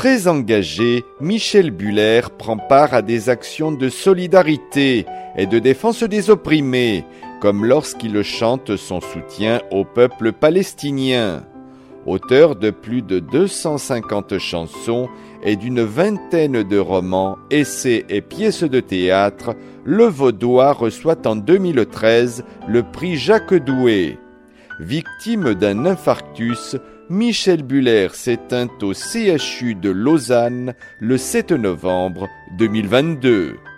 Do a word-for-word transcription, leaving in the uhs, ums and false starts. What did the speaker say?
Très engagé, Michel Buller prend part à des actions de solidarité et de défense des opprimés, comme lorsqu'il chante son soutien au peuple palestinien. Auteur de plus de deux cent cinquante chansons et d'une vingtaine de romans, essais et pièces de théâtre, le Vaudois reçoit en deux mille treize le prix Jacques Doué. Victime d'un infarctus, Michel Buller s'éteint au C H U de Lausanne le sept novembre deux mille vingt-deux.